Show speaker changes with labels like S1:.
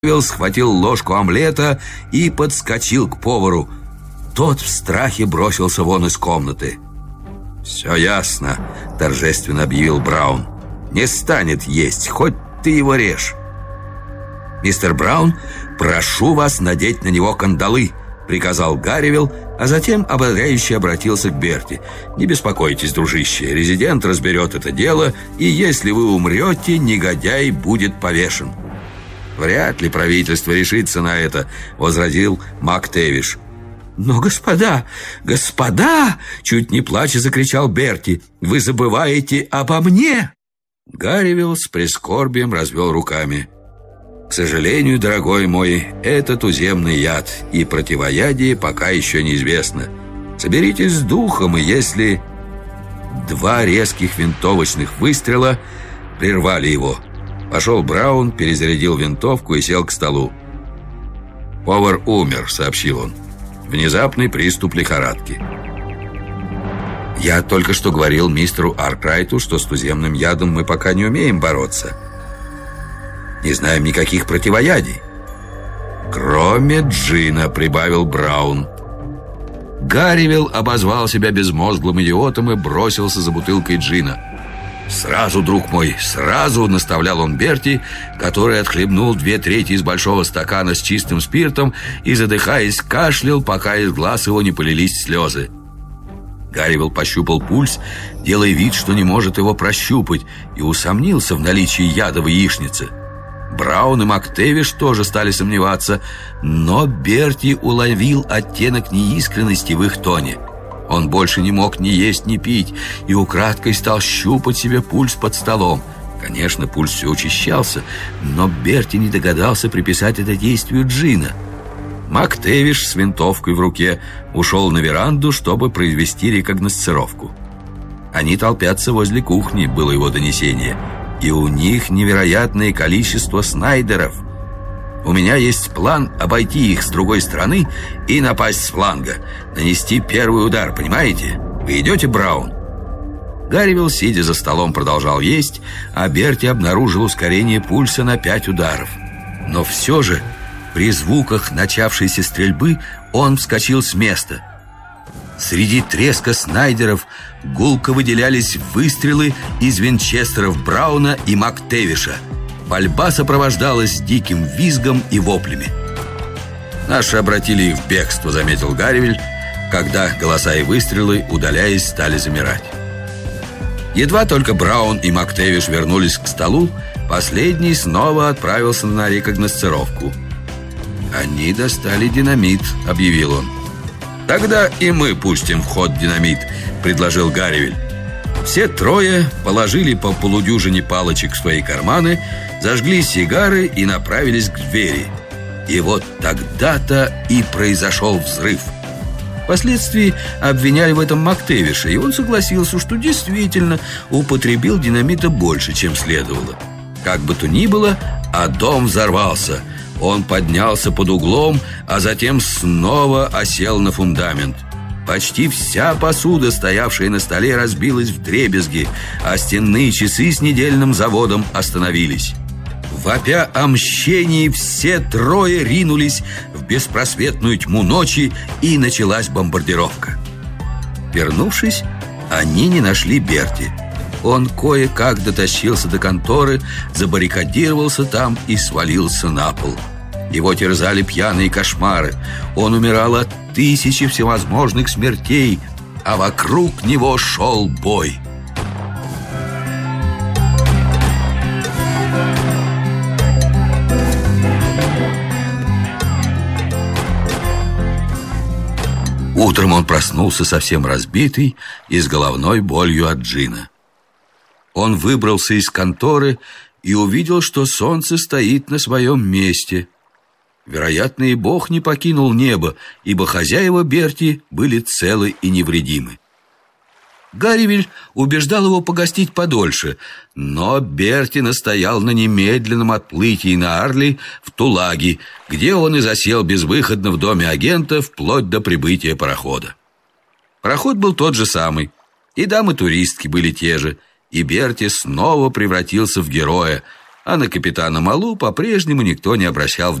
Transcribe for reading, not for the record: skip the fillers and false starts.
S1: Гарривилл схватил ложку омлета и подскочил к повару. Тот в страхе бросился вон из комнаты. «Все ясно», — торжественно объявил Браун. «Не станет есть, хоть ты его режь». «Мистер Браун, прошу вас надеть на него кандалы», — приказал Гарривилл, а затем ободряюще обратился к Берти. «Не беспокойтесь, дружище, резидент разберет это дело, и если вы умрете, негодяй будет повешен». «Вряд ли правительство решится на это», — возразил МакТэвиш. «Но, господа, чуть не плача закричал Берти, «вы забываете обо мне!» Гарривилл с прискорбием развел руками. «К сожалению, дорогой мой, это туземный яд, и противоядие пока еще неизвестно. Соберитесь с духом, и если...» Два резких винтовочных выстрела прервали его. Пошел Браун, перезарядил винтовку и сел к столу. «Повар умер», — сообщил он. «Внезапный приступ лихорадки». «Я только что говорил мистеру Аркрайту, что с туземным ядом мы пока не умеем бороться. Не знаем никаких противоядий». «Кроме джина», — прибавил Браун. Гарривилл обозвал себя безмозглым идиотом и бросился за бутылкой джина. «Сразу, друг мой, сразу!» — наставлял он Берти, который отхлебнул 2/3 из большого стакана с чистым спиртом и, задыхаясь, кашлял, пока из глаз его не полились слезы. Гарривилл пощупал пульс, делая вид, что не может его прощупать, и усомнился в наличии яда в яичнице. Браун и МакТэвиш тоже стали сомневаться, но Берти уловил оттенок неискренности в их тоне. Он больше не мог ни есть, ни пить, и украдкой стал щупать себе пульс под столом. Конечно, пульс все учащался, но Берти не догадался приписать это действию джина. МакТэвиш с винтовкой в руке ушел на веранду, чтобы произвести рекогносцировку. «Они толпятся возле кухни», — было его донесение, «и у них невероятное количество снайдеров. У меня есть план обойти их с другой стороны и напасть с фланга, нанести первый удар, понимаете? Вы идете, Браун?» Гарривилл, сидя за столом, продолжал есть, а Берти обнаружил ускорение пульса на 5 ударов. Но все же, при звуках начавшейся стрельбы, он вскочил с места. Среди треска снайдеров гулко выделялись выстрелы из винчестеров Брауна и МакТэвиша. Пальба сопровождалась диким визгом и воплями. «Наши обратили их в бегство», — заметил Гарривилл, когда голоса и выстрелы, удаляясь, стали замирать. Едва только Браун и МакТэвиш вернулись к столу, последний снова отправился на рекогносцировку. «Они достали динамит», — объявил он. «Тогда и мы пустим в ход динамит», — предложил Гарривилл. Все трое положили по полудюжине палочек в свои карманы, зажгли сигары и направились к двери. И вот тогда-то и произошел взрыв. Впоследствии обвиняли в этом МакТэвиша, и он согласился, что действительно употребил динамита больше, чем следовало. Как бы то ни было, а дом взорвался. Он поднялся под углом, а затем снова осел на фундамент. Почти вся посуда, стоявшая на столе, разбилась вдребезги, а стенные часы с недельным заводом остановились. Вопя о мщении, все трое ринулись в беспросветную тьму ночи, и началась бомбардировка. Вернувшись, они не нашли Берти. Он кое-как дотащился до конторы, забаррикадировался там и свалился на пол. Его терзали пьяные кошмары. Он умирал от 1000 всевозможных смертей, а вокруг него шел бой. Утром он проснулся совсем разбитый и с головной болью от джина. Он выбрался из конторы и увидел, что солнце стоит на своем месте. Вероятно, и Бог не покинул небо, ибо хозяева Берти были целы и невредимы. Гарривилл убеждал его погостить подольше, но Берти настоял на немедленном отплытии на Арли в Тулаги, где он и засел безвыходно в доме агента вплоть до прибытия парохода. Пароход был тот же самый, и дамы-туристки были те же, и Берти снова превратился в героя, А на капитана Малу по-прежнему никто не обращал